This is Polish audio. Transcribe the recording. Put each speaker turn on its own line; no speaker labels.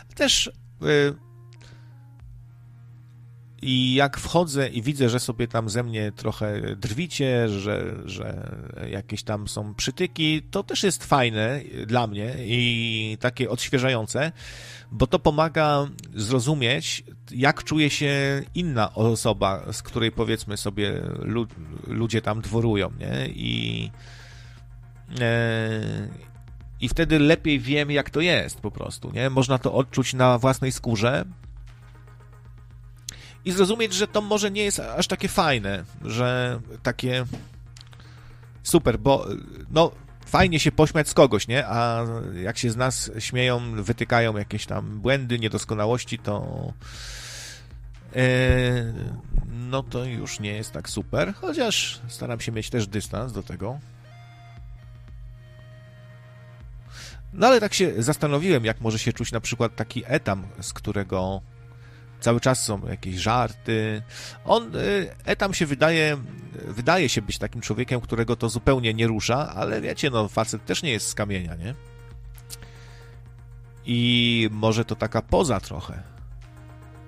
Też i jak wchodzę i widzę, że sobie tam ze mnie trochę drwicie, że jakieś tam są przytyki, to też jest fajne dla mnie i takie odświeżające, bo to pomaga zrozumieć, jak czuje się inna osoba, z której powiedzmy sobie ludzie tam dworują, nie? I wtedy lepiej wiem, jak to jest po prostu, nie? Można to odczuć na własnej skórze i zrozumieć, że to może nie jest aż takie fajne, że takie super, bo no fajnie się pośmiać z kogoś, nie? A jak się z nas śmieją, wytykają jakieś tam błędy, niedoskonałości, to no to już nie jest tak super, chociaż staram się mieć też dystans do tego. No ale tak się zastanowiłem, jak może się czuć na przykład taki Etam, z którego cały czas są jakieś żarty. Etam się wydaje się być takim człowiekiem, którego to zupełnie nie rusza, ale wiecie, no facet też nie jest z kamienia, nie? I może to taka poza trochę,